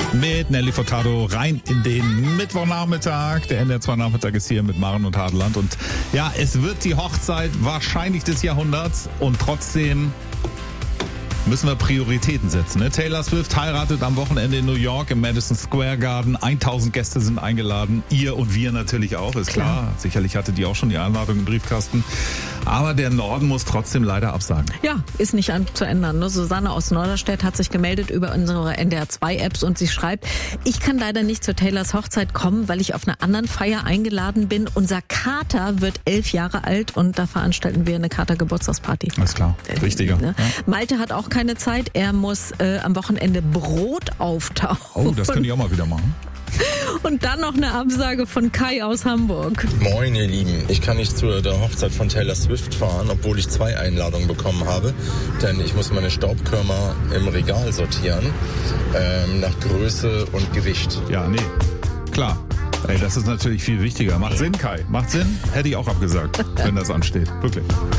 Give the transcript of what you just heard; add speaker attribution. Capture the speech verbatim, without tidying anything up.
Speaker 1: mit Nelly Furtado rein in den Mittwochnachmittag. Der N D R zwei Nachmittag ist hier mit Maren und Hadeland. Und ja, es wird die Hochzeit wahrscheinlich des Jahrhunderts und trotzdem müssen wir Prioritäten setzen. Ne? Taylor Swift heiratet am Wochenende in New York im Madison Square Garden. tausend Gäste sind eingeladen. Ihr und wir natürlich auch, ist klar. klar. Sicherlich hatte die auch schon die Einladung im Briefkasten. Aber der Norden muss trotzdem leider absagen.
Speaker 2: Ja, ist nicht an, zu ändern. Ne? Susanne aus Norderstedt hat sich gemeldet über unsere N D R zwei Apps und sie schreibt, ich kann leider nicht zur Taylors Hochzeit kommen, weil ich auf einer anderen Feier eingeladen bin. Unser Kater wird elf Jahre alt und da veranstalten wir eine Kater-Geburtstagsparty.
Speaker 1: Alles klar, richtiger.
Speaker 2: Ne? Ja. Malte hat auch keine Zeit. Er muss äh, am Wochenende Brot auftauchen.
Speaker 1: Oh, das könnte ich auch mal wieder machen.
Speaker 2: Und dann noch eine Absage von Kai aus Hamburg.
Speaker 3: Moin, ihr Lieben. Ich kann nicht zu der Hochzeit von Taylor Swift fahren, obwohl ich zwei Einladungen bekommen habe. Denn ich muss meine Staubkörner im Regal sortieren. Ähm, nach Größe und Gewicht.
Speaker 1: Ja, nee. Klar. Ey, das ist natürlich viel wichtiger. Macht Sinn, Kai. Macht Sinn. Hätte ich auch abgesagt, wenn das ansteht. Wirklich.